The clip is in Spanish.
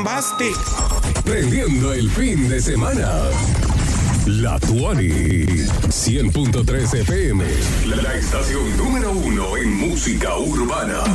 bombastic. Prendiendo el fin de semana. La Tuani 100.3 FM. La estación número 1 en música urbana.